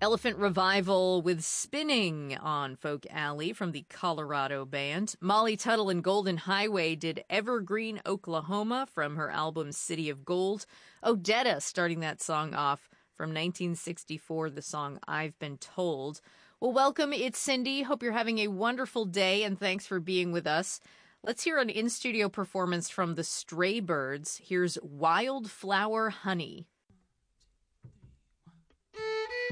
Elephant Revival with Spinning on Folk Alley from the Colorado band. Molly Tuttle and Golden Highway did Evergreen, Oklahoma from her album City of Gold. Odetta starting that song off from 1964, the song I've Been Told. Well, welcome. It's Cindy. Hope you're having a wonderful day, and thanks for being with us. Let's hear an in-studio performance from the Stray Birds. Here's Wildflower Honey.